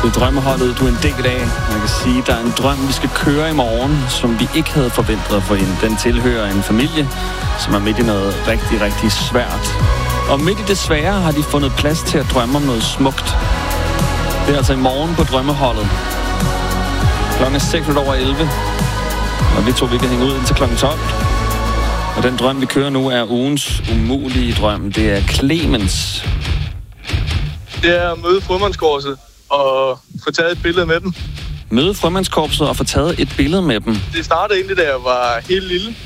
Det er drømmeholdet, du er en del af. Man kan sige, der er en drøm, vi skal køre i morgen, som vi ikke havde forventet at få ind. Den tilhører en familie, som er midt i noget rigtig, rigtig svært. Og midt i det svære har de fundet plads til at drømme om noget smukt. Det er altså i morgen på drømmeholdet. Klokken er 11:06. Og vi to vi kan hænge ud indtil klokken 12. Og den drøm, vi kører nu, er ugens umulige drøm. Det er Clemens. Det er at møde frømandskorpset og få taget et billede med dem. Møde frømandskorpset og få taget et billede med dem. Det startede egentlig, da jeg var helt lille.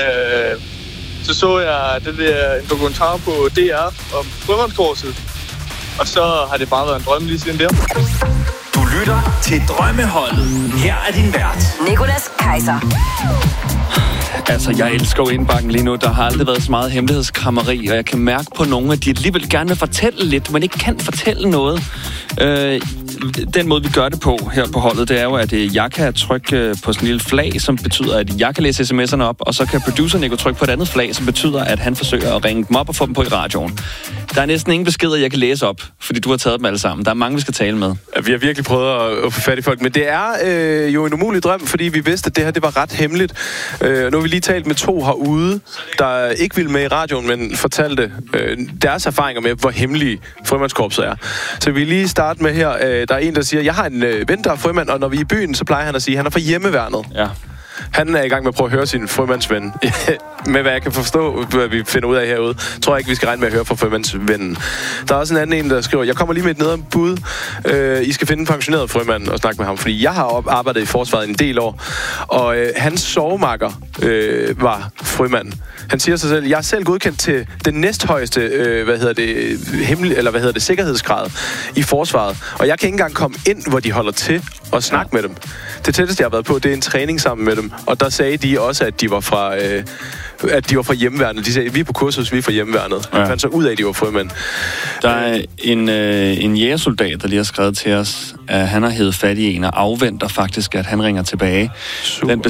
Så jeg en dokumentar på DR om frømandskorpset. Og så har det bare været en drøm lige siden der. Du lytter til Drømmeholdet. Her er din vært, Nicolas Kaiser. Altså, jeg elsker jo indbakken lige nu. Der har aldrig været så meget hemmelighedskrammeri, og jeg kan mærke på nogen, at de alligevel gerne vil fortælle lidt, men ikke kan fortælle noget. Den måde, vi gør det på her på holdet, det er jo, at jeg kan trykke på sådan en lille flag, som betyder, at jeg kan læse sms'erne op, og så kan producer Nico trykke på et andet flag, som betyder, at han forsøger at ringe dem op og få dem på i radioen. Der er næsten ingen beskeder, jeg kan læse op, fordi du har taget dem alle sammen. Der er mange, vi skal tale med. Ja, vi har virkelig prøvet at få fat i folk, men det er jo en umulig drøm, fordi vi vidste, at det her det var ret hemmeligt. Nu har vi lige talt med 2 herude, der ikke ville med i radioen, men fortalte deres erfaringer med, hvor hemmelig frømandskorpset er. Så vi lige starte med her. Der er en, der siger, jeg har en ven, der er frømand, og når vi er i byen, så plejer han at sige, at han er fra hjemmeværnet. Ja. Han er i gang med at prøve at høre sin frømandsven. Med hvad jeg kan forstå, hvad vi finder ud af herude, tror jeg ikke, vi skal regne med at høre fra frømandsvennen. Der er også en anden en, der skriver, jeg kommer lige med et nederen bud. I skal finde en pensioneret frømand og snakke med ham, fordi jeg har arbejdet i forsvaret en del år, og hans sovemakker var frømand. Han siger sig selv, jeg er selv godkendt til den næsthøjeste, sikkerhedsgrad i forsvaret, og jeg kan ikke engang komme ind, hvor de holder til og snakke med dem. Det tætteste, jeg har været på, det er en træning sammen med dem, og der sagde de også, at de var fra hjemmeværnet. De sagde, vi er på kursus, vi er fra hjemmeværnet. Ja. Han fandt så ud af, at de var frømænd. Der er en jægersoldat, der lige har skrevet til os, at han har hævet fat i en og afventer faktisk, at han ringer tilbage. Super.